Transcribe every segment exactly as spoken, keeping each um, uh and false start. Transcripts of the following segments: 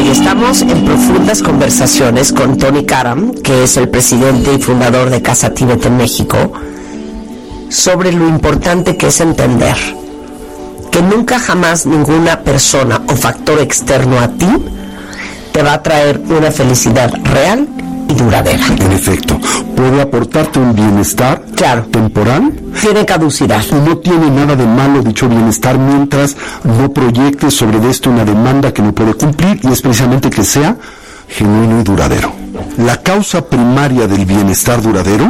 y estamos en profundas conversaciones con Tony Karam, que es el presidente y fundador de Casa Tíbet en México, sobre lo importante que es entender que nunca jamás ninguna persona o factor externo a ti te va a traer una felicidad real y duradera. En efecto, puede aportarte un bienestar, claro, temporal. Tiene caducidad. No tiene nada de malo dicho bienestar mientras no proyectes sobre esto una demanda que no puede cumplir, y es precisamente que sea genuino y duradero. La causa primaria del bienestar duradero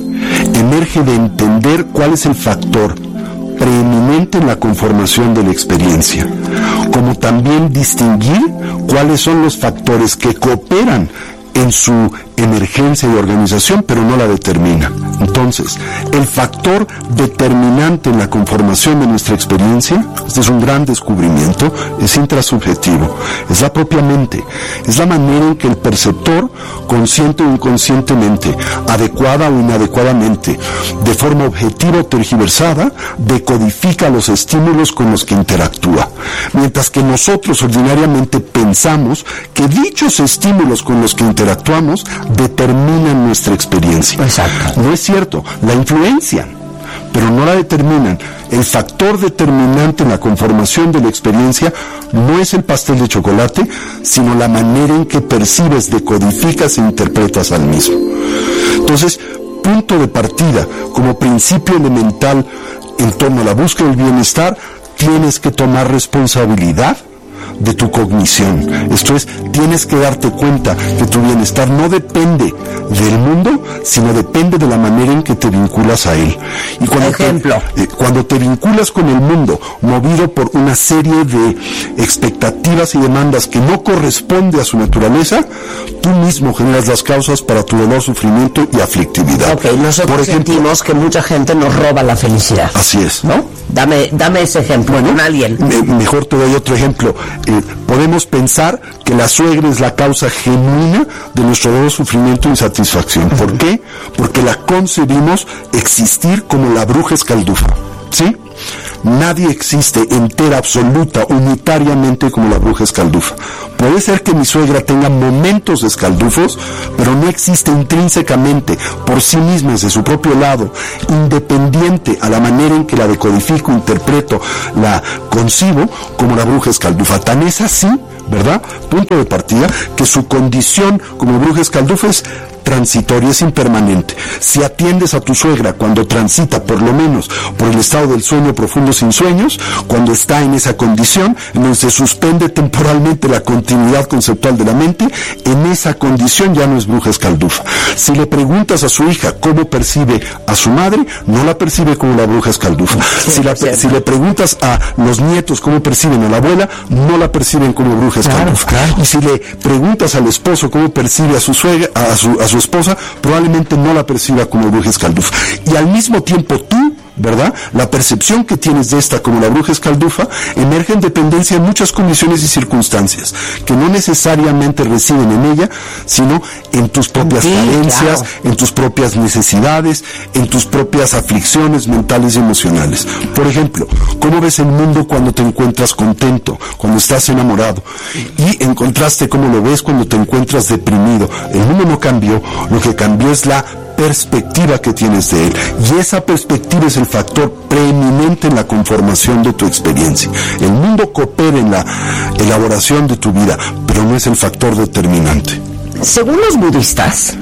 emerge de entender cuál es el factor preeminente en la conformación de la experiencia, como también distinguir cuáles son los factores que cooperan en su emergencia y organización, pero no la determina. Entonces, el factor determinante en la conformación de nuestra experiencia, este es un gran descubrimiento, es intrasubjetivo, es la propia mente, es la manera en que el perceptor, consciente o inconscientemente, adecuada o inadecuadamente, de forma objetiva o tergiversada, decodifica los estímulos con los que interactúa. Mientras que nosotros ordinariamente pensamos que dichos estímulos con los que interactuamos determinan nuestra experiencia. Exacto. No es cierto, la influencian, pero no la determinan. El factor determinante en la conformación de la experiencia no es el pastel de chocolate, sino la manera en que percibes, decodificas e interpretas al mismo. Entonces, punto de partida, como principio elemental en torno a la búsqueda del bienestar, tienes que tomar responsabilidad de tu cognición. Esto es, tienes que darte cuenta que tu bienestar no depende del mundo, sino depende de la manera en que te vinculas a él. Y cuando Ejemplo. Te, eh, cuando te vinculas con el mundo, movido por una serie de expectativas y demandas que no corresponde a su naturaleza, tú mismo generas las causas para tu dolor, sufrimiento y aflictividad. Ok, nosotros por ejemplo, sentimos que mucha gente nos roba la felicidad. Así es. ¿No? Dame, dame ese ejemplo, bueno, con alguien. Me, mejor te doy otro ejemplo. Eh, podemos pensar que la suegra es la causa genuina de nuestro dolor, sufrimiento e insatisfacción. ¿Por qué? Porque la concebimos existir como la bruja escaldufa. ¿Sí? Nadie existe entera, absoluta, unitariamente como la bruja escaldufa. Puede ser que mi suegra tenga momentos escaldufos, pero no existe intrínsecamente, por sí misma, de su propio lado, independiente a la manera en que la decodifico, interpreto, la concibo como la bruja escaldufa. Tan es así, ¿verdad? Punto de partida, que su condición como bruja escaldufa es transitoria, es impermanente. Si atiendes a tu suegra cuando transita, por lo menos, por el estado del sueño profundo sin sueños, cuando está en esa condición, en donde se suspende temporalmente la continuidad conceptual de la mente, en esa condición ya no es bruja escaldufa. Si le preguntas a su hija cómo percibe a su madre, no la percibe como la bruja escaldufa. Si, la, si le preguntas a los nietos cómo perciben a la abuela, no la perciben como bruja escaldufa. Claro, claro. Y si le preguntas al esposo cómo percibe a su suegra, a su, a su esposa, probablemente no la perciba como bruja escaldufa. Y al mismo tiempo tú, ¿verdad? La percepción que tienes de esta como la bruja escaldufa emerge en dependencia de muchas condiciones y circunstancias que no necesariamente residen en ella, sino en tus propias sí, carencias, claro, en tus propias necesidades, en tus propias aflicciones mentales y emocionales. Por ejemplo, ¿cómo ves el mundo cuando te encuentras contento, cuando estás enamorado? Y en contraste, ¿cómo lo ves cuando te encuentras deprimido? El mundo no cambió, lo que cambió es la perspectiva que tienes de él, y esa perspectiva es el factor preeminente en la conformación de tu experiencia. El mundo coopera en la elaboración de tu vida, pero no es el factor determinante. Según los budistas,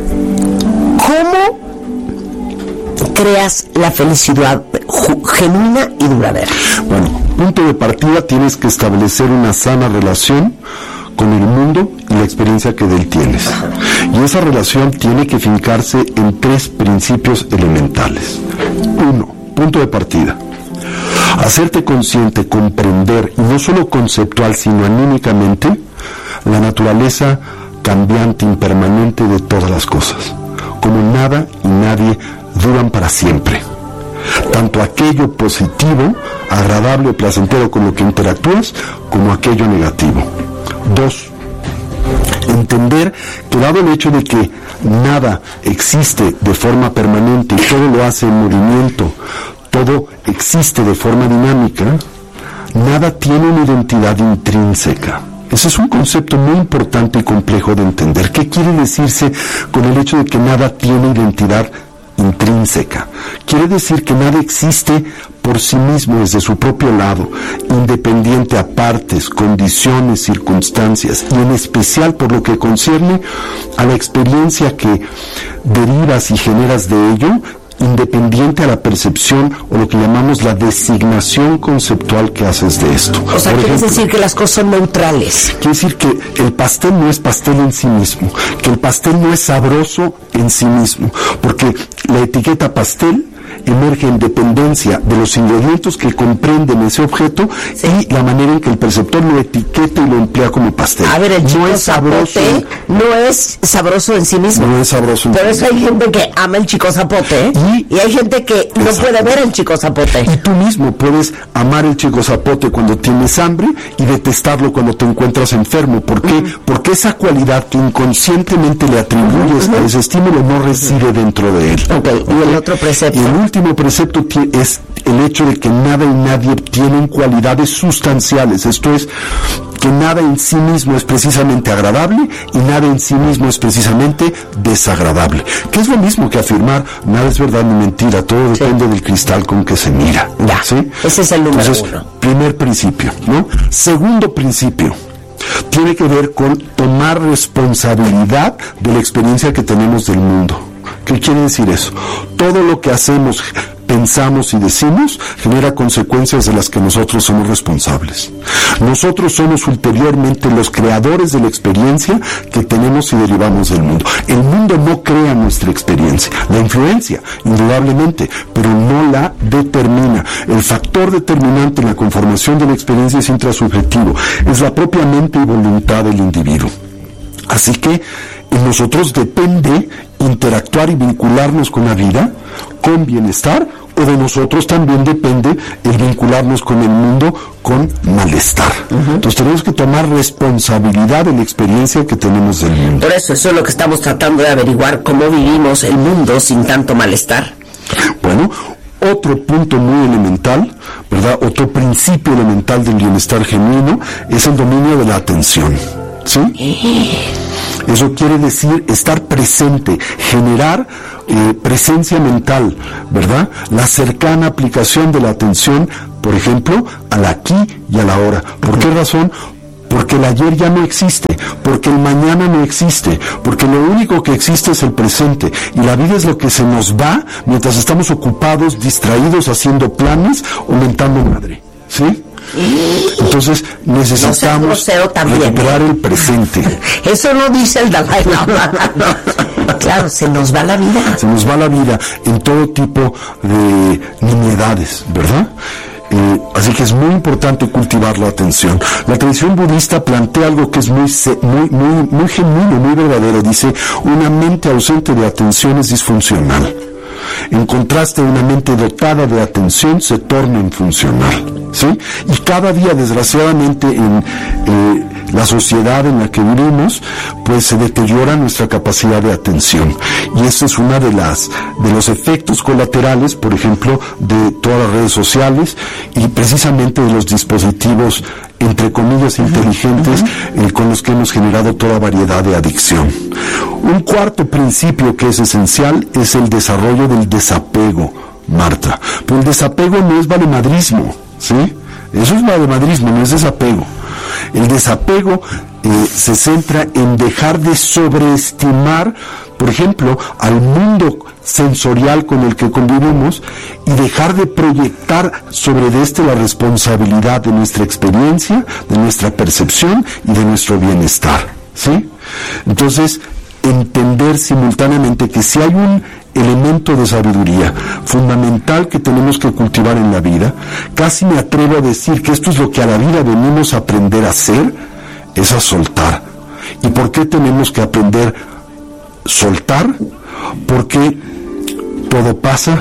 ¿cómo creas la felicidad genuina y duradera? Bueno, punto de partida, tienes que establecer una sana relación con el mundo y la experiencia que de él tienes. Y esa relación tiene que fincarse en tres principios elementales. Uno, punto de partida. Hacerte consciente, comprender, y no solo conceptual, sino anímicamente, la naturaleza cambiante, impermanente de todas las cosas. Como nada y nadie duran para siempre. Tanto aquello positivo, agradable o placentero con lo que interactúas, como aquello negativo. Dos, entender que dado el hecho de que nada existe de forma permanente y todo lo hace en movimiento, todo existe de forma dinámica, nada tiene una identidad intrínseca. Ese es un concepto muy importante y complejo de entender. ¿Qué quiere decirse con el hecho de que nada tiene identidad intrínseca? Quiere decir que nada existe por sí mismo desde su propio lado, independiente a partes, condiciones, circunstancias, y en especial por lo que concierne a la experiencia que derivas y generas de ello, independiente a la percepción o lo que llamamos la designación conceptual que haces de esto. O sea, quiere decir que las cosas son neutrales. Quiere decir que el pastel no es pastel en sí mismo, que el pastel no es sabroso en sí mismo, porque la etiqueta pastel emerge en dependencia de los ingredientes que comprenden ese objeto, sí, y la manera en que el perceptor lo etiqueta y lo emplea como pastel. A ver, el chico no es sabroso, zapote no es sabroso en sí mismo. No es sabroso en Por sí eso hay gente que ama el chico zapote y, y hay gente que no exacto. puede ver el chico zapote. Y tú mismo puedes amar el chico zapote cuando tienes hambre y detestarlo cuando te encuentras enfermo. ¿Por qué? Uh-huh. Porque esa cualidad que inconscientemente le atribuyes uh-huh. a ese estímulo no reside uh-huh. dentro de él. Okay. ¿Okay? Y el otro precepto. Y el último precepto es el hecho de que nada y nadie tienen cualidades sustanciales. Esto es, que nada en sí mismo es precisamente agradable y nada en sí mismo es precisamente desagradable. Que es lo mismo que afirmar, nada es verdad ni mentira, todo sí. depende del cristal con que se mira. Ya, ¿sí? Ese es el número Entonces, uno. Primer principio, ¿no? Segundo principio, tiene que ver con tomar responsabilidad de la experiencia que tenemos del mundo. ¿Qué quiere decir eso? Todo lo que hacemos, pensamos y decimos genera consecuencias de las que nosotros somos responsables. Nosotros somos ulteriormente los creadores de la experiencia que tenemos y derivamos del mundo. El mundo no crea nuestra experiencia, la influencia, indudablemente, pero no la determina. El factor determinante en la conformación de la experiencia es intrasubjetivo, es la propia mente y voluntad del individuo. Así que en nosotros depende interactuar y vincularnos con la vida con bienestar, o de nosotros también depende el vincularnos con el mundo con malestar. Uh-huh. Entonces tenemos que tomar responsabilidad de la experiencia que tenemos del mundo. Por eso, eso es lo que estamos tratando de averiguar, cómo vivimos el mundo sin tanto malestar. Bueno, otro punto muy elemental, ¿verdad? Otro principio elemental del bienestar genuino es el dominio de la atención. ¿Sí? Eso quiere decir estar presente, generar eh, presencia mental, ¿verdad? La cercana aplicación de la atención, por ejemplo, al aquí y a la ahora. ¿Por qué razón? Porque el ayer ya no existe, porque el mañana no existe, porque lo único que existe es el presente, y la vida es lo que se nos va mientras estamos ocupados, distraídos, haciendo planes o mentando madre, ¿sí? Entonces necesitamos no recuperar el presente. Eso no dice el Dalai Lama. Claro, se nos va la vida. Se nos va la vida en todo tipo de nimiedades, ¿verdad? Eh, así que es muy importante cultivar la atención. La tradición budista plantea algo que es muy, muy, muy, muy genuino, muy verdadero. Dice, una mente ausente de atención es disfuncional. En contraste, una mente dotada de atención se torna infuncional, ¿sí? Y cada día, desgraciadamente, en eh, la sociedad en la que vivimos, pues se deteriora nuestra capacidad de atención. Y ese es uno de las de los efectos colaterales, por ejemplo, de todas las redes sociales y precisamente de los dispositivos, entre comillas, inteligentes, eh, con los que hemos generado toda variedad de adicción. Un cuarto principio que es esencial es el desarrollo del desapego, Marta. Pero el desapego no es valemadrismo, ¿sí? Eso es valemadrismo, no es desapego. El desapego eh, se centra en dejar de sobreestimar, por ejemplo, al mundo sensorial con el que convivimos y dejar de proyectar sobre de este la responsabilidad de nuestra experiencia, de nuestra percepción y de nuestro bienestar, ¿sí? Entonces, entender simultáneamente que si hay un elemento de sabiduría fundamental que tenemos que cultivar en la vida, casi me atrevo a decir que esto es lo que a la vida venimos a aprender a hacer, es a soltar. ¿Y por qué tenemos que aprender a soltar? Porque todo pasa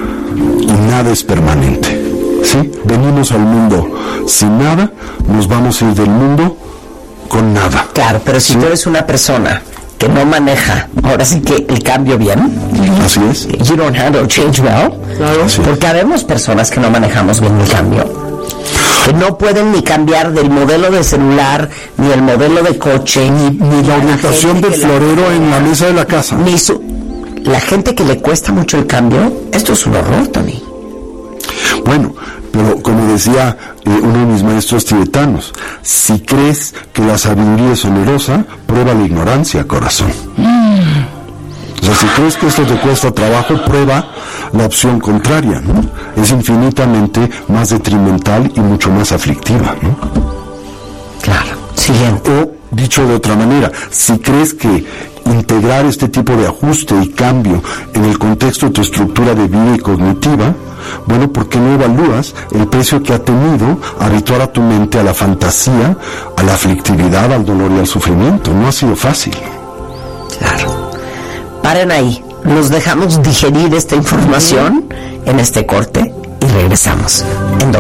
y nada es permanente, ¿sí? Venimos al mundo sin nada, nos vamos a ir del mundo con nada. Claro, pero si ¿sí? tú eres una persona que no maneja, ahora sí que el cambio bien. Así es. You don't handle change well. Claro. Porque habemos personas que no manejamos bien el cambio. que no pueden ni cambiar del modelo de celular, ni el modelo de coche, ni, ni la orientación del florero la, en la mesa de la casa. Ni su, la gente que le cuesta mucho el cambio, esto es un horror, Tony. Bueno, pero como decía eh, uno de mis maestros tibetanos, si crees que la sabiduría es onerosa, prueba la ignorancia, corazón. Mm. O sea, si crees que esto te cuesta trabajo, prueba la opción contraria, ¿no? Es infinitamente más detrimental y mucho más aflictiva, ¿no? Claro. Siguiente. O, dicho de otra manera, si crees que integrar este tipo de ajuste y cambio en el contexto de tu estructura de vida y cognitiva, bueno, ¿por qué no evalúas el precio que ha tenido habituar a tu mente a la fantasía, a la aflictividad, al dolor y al sufrimiento? No ha sido fácil. Claro. Paren ahí. Nos dejamos digerir esta información en este corte y regresamos en